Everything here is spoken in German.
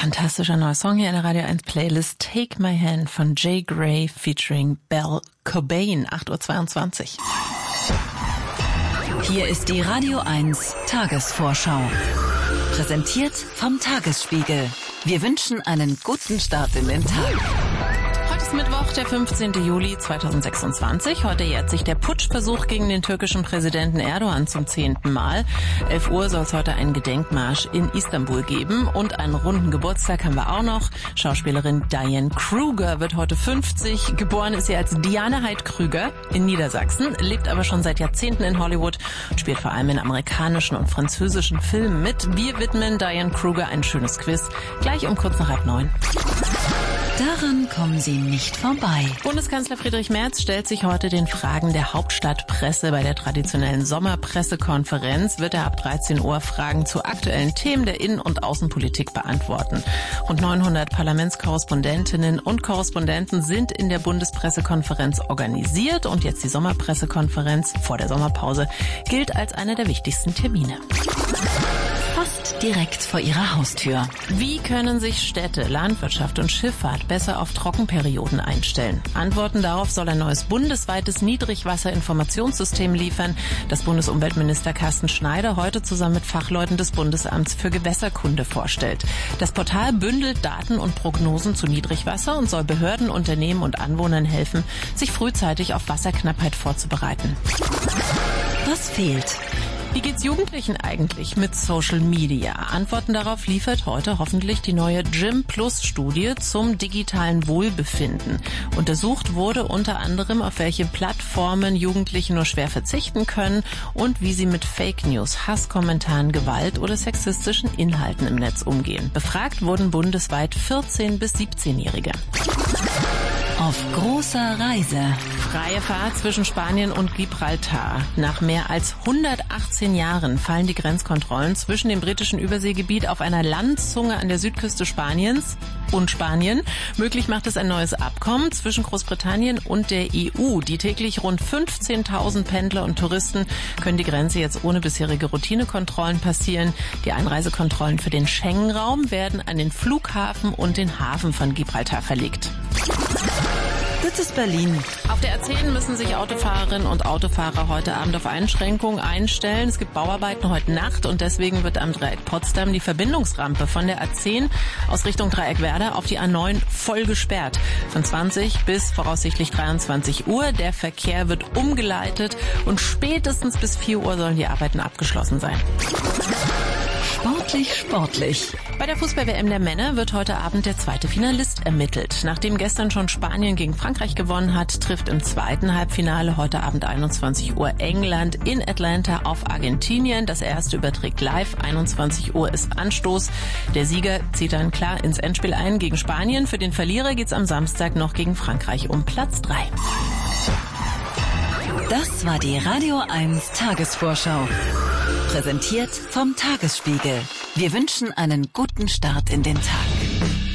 Fantastischer neuer Song hier in der Radio 1 Playlist. Take My Hand von Jay Gray featuring Belle Cobain, 8:22 Uhr. Hier ist die Radio 1 Tagesvorschau. Präsentiert vom Tagesspiegel. Wir wünschen einen guten Start in den Tag. Heute ist Mittwoch, der 15. Juli 2026. Heute jährt sich der Putschversuch gegen den türkischen Präsidenten Erdogan zum 10. Mal. 11 Uhr soll es heute einen Gedenkmarsch in Istanbul geben. Und einen runden Geburtstag haben wir auch noch. Schauspielerin Diane Kruger wird heute 50. Geboren ist sie als Diane Heid-Krüger in Niedersachsen, lebt aber schon seit Jahrzehnten in Hollywood und spielt vor allem in amerikanischen und französischen Filmen mit. Wir widmen Diane Kruger ein schönes Quiz. Gleich um kurz nach 8:30. Daran kommen Sie nicht vorbei. Bundeskanzler Friedrich Merz stellt sich heute den Fragen der Hauptstadtpresse. Bei der traditionellen Sommerpressekonferenz wird er ab 13 Uhr Fragen zu aktuellen Themen der Innen- und Außenpolitik beantworten. Rund 900 Parlamentskorrespondentinnen und Korrespondenten sind in der Bundespressekonferenz organisiert und jetzt die Sommerpressekonferenz vor der Sommerpause gilt als einer der wichtigsten Termine. Fast direkt vor Ihrer Haustür. Wie können sich Städte, Landwirtschaft und Schifffahrt besser auf Trockenperioden einstellen? Antworten darauf soll ein neues bundesweites Niedrigwasserinformationssystem liefern, das Bundesumweltminister Carsten Schneider heute zusammen mit Fachleuten des Bundesamts für Gewässerkunde vorstellt. Das Portal bündelt Daten und Prognosen zu Niedrigwasser und soll Behörden, Unternehmen und Anwohnern helfen, sich frühzeitig auf Wasserknappheit vorzubereiten. Was fehlt? Wie geht's Jugendlichen eigentlich mit Social Media? Antworten darauf liefert heute hoffentlich die neue Gym-Plus-Studie zum digitalen Wohlbefinden. Untersucht wurde unter anderem, auf welche Plattformen Jugendliche nur schwer verzichten können und wie sie mit Fake News, Hasskommentaren, Gewalt oder sexistischen Inhalten im Netz umgehen. Befragt wurden bundesweit 14- bis 17-Jährige. Auf großer Reise. Freie Fahrt zwischen Spanien und Gibraltar. Nach mehr als 118 Jahren fallen die Grenzkontrollen zwischen dem britischen Überseegebiet auf einer Landzunge an der Südküste Spaniens und Spanien. Möglich macht es ein neues Abkommen zwischen Großbritannien und der EU. Die täglich rund 15.000 Pendler und Touristen können die Grenze jetzt ohne bisherige Routinekontrollen passieren. Die Einreisekontrollen für den Schengen-Raum werden an den Flughafen und den Hafen von Gibraltar verlegt. Das ist Berlin. Auf der A10 müssen sich Autofahrerinnen und Autofahrer heute Abend auf Einschränkungen einstellen. Es gibt Bauarbeiten heute Nacht und deswegen wird am Dreieck Potsdam die Verbindungsrampe von der A10 aus Richtung Dreieck Werder auf die A9 voll gesperrt. Von 20 bis voraussichtlich 23 Uhr. Der Verkehr wird umgeleitet und spätestens bis 4 Uhr sollen die Arbeiten abgeschlossen sein. Sportlich. Bei der Fußball-WM der Männer wird heute Abend der zweite Finalist ermittelt. Nachdem gestern schon Spanien gegen Frankreich gewonnen hat, trifft im zweiten Halbfinale heute Abend 21 Uhr England in Atlanta auf Argentinien. Das erste überträgt live. 21 Uhr ist Anstoß. Der Sieger zieht dann klar ins Endspiel ein gegen Spanien. Für den Verlierer geht's am Samstag noch gegen Frankreich um Platz 3. Das war die Radio 1 Tagesvorschau. Präsentiert vom Tagesspiegel. Wir wünschen einen guten Start in den Tag.